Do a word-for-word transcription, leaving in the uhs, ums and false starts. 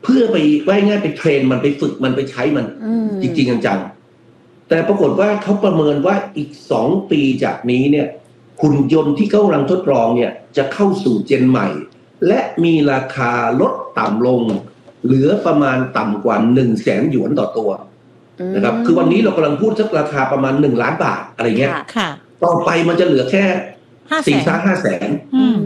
เพื่อไปว่าง่ายไปเทรนมันไปฝึกมันไปใช้มันจริงๆจังๆแต่ปรากฏว่าเขาประเมินว่าอีกสองปีจากนี้เนี่ยหุ่นยนต์ที่เขากำลังทดลองเนี่ยจะเข้าสู่เจนใหม่และมีราคาลดต่ำลงเหลือประมาณต่ำกว่าหนึ่งแสนหยวนต่อตัวนะครับคือวันนี้เรากำลังพูดสักราคาประมาณหนึ่งล้านบาทอะไรเงี้ยต่อไปมันจะเหลือแค่สี่ถึงห้าแสน